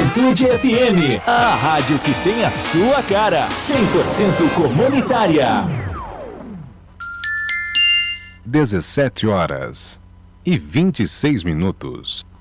Juventude FM, a rádio que tem a sua cara, 100% comunitária. 17h26.